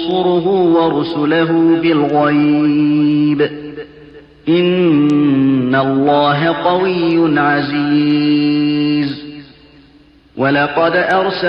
ينصره ورسله بالغيب إن الله قوي عزيز ولقد أرسلنا